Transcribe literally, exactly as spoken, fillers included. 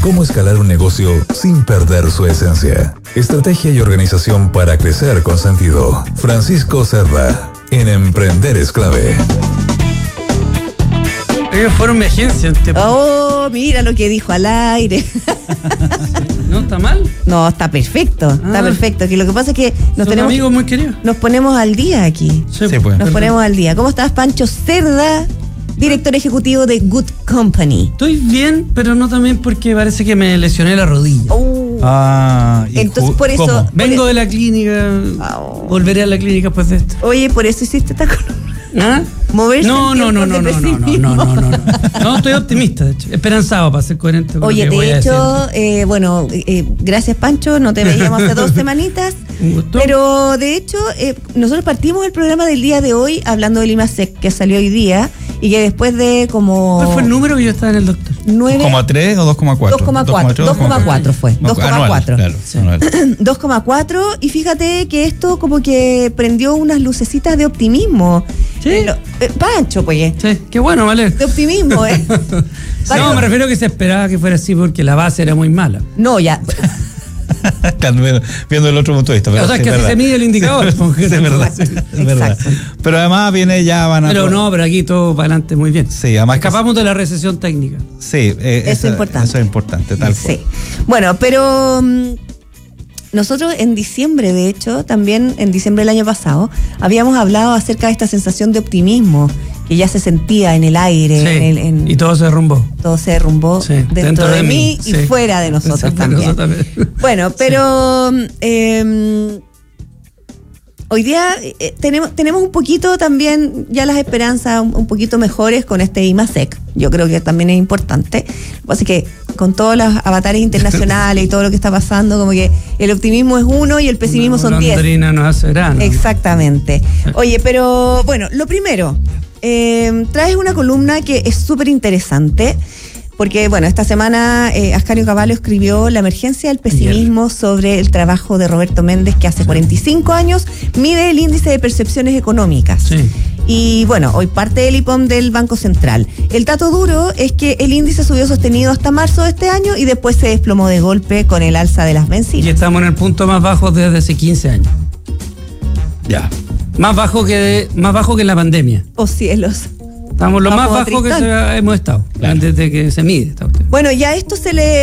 Cómo escalar un negocio sin perder su esencia. Estrategia y organización para crecer con sentido. Francisco Cerda, en Emprender es Clave. Ellos fueron mi agencia. Oh, mira lo que dijo al aire. ¿No está mal? No, está perfecto, Ah. está perfecto. Que lo que pasa es que nos Son tenemos, amigos muy queridos. nos ponemos al día aquí. Sí, Sí, pues. Nos ponemos al día. ¿Cómo estás, Pancho Cerda, director ejecutivo de Good Company? Estoy bien, pero no también porque parece que me lesioné la rodilla. Oh. Ah, y Entonces, ju- por eso- ¿cómo? Vengo de la clínica. Oh. Volveré a la clínica después de esto. Oye, por eso hiciste esta columna. ¿Ah? Moverse No, en no, no, no, tiempos no, de no, no, pesimismo. no, no, no, no. No, estoy optimista, de hecho. Esperanzado para ser coherente con Oye, lo que voy de a hecho, decir. eh, bueno, eh, gracias, Pancho, no te veíamos hace dos semanitas. Un gusto. Pero de hecho, eh, nosotros partimos el programa del día de hoy hablando del IMASEC, que salió hoy día, y que después de como ¿Cuál fue el número que yo estaba en el doctor? nueve ¿dos coma tres o dos coma cuatro? dos coma cuatro, dos coma cuatro fue, dos coma cuatro. Claro, Sí. anual. dos coma cuatro, y fíjate que esto como que prendió unas lucecitas de optimismo. Sí. Eh, lo- eh, Pancho, pues, Sí, qué bueno, vale. de optimismo, ¿eh? No, me refiero a que se esperaba que fuera así porque la base era muy mala. No, ya. Están viendo, viendo el otro punto de vista. Pero O sea, sí, que es así verdad. se mide el indicador. Sí, es verdad, es verdad. Exacto. Pero además viene ya van a... Pero no, pero aquí todo para adelante muy bien. Sí, además que- Escapamos de la recesión técnica. Sí, eh, Eso es importante. Eso es importante, tal cual. Sí. Bueno, pero mm, nosotros en diciembre, de hecho, también en diciembre del año pasado, habíamos hablado acerca de esta sensación de optimismo que ya se sentía en el aire, Sí, en el- en- y todo se derrumbó. todo se derrumbó Sí, dentro, dentro de, de mí mí, y sí. fuera de nosotros Dentro de también. nosotros también. Bueno, pero eh, hoy día eh, tenemos, tenemos un poquito también ya las esperanzas un, un poquito mejores con este IMASEC. Yo creo que también es importante. Lo que pasa es que con todos los avatares internacionales y todo lo que está pasando, como que el optimismo es uno y el pesimismo Una son diez. golondrina no hace verano. Exactamente. Oye, pero bueno, lo primero, eh, traes una columna que es súper interesante, porque bueno, esta semana eh, Ascanio Cavallo escribió La emergencia del pesimismo sobre el trabajo de Roberto Méndez, que hace cuarenta y cinco años mide el índice de percepciones económicas. Sí. Y bueno, hoy parte del I P O M del Banco Central. El dato duro es que el índice subió sostenido hasta marzo de este año y después se desplomó de golpe con el alza de las Y bencinas. estamos en el punto más bajo desde hace quince años. Ya. Más bajo que más bajo que en la pandemia. Oh cielos. Estamos lo más Vamos a bajo que Tristán. se- hemos estado. Claro. Desde que se mide esta cuestión. Bueno, ya esto se le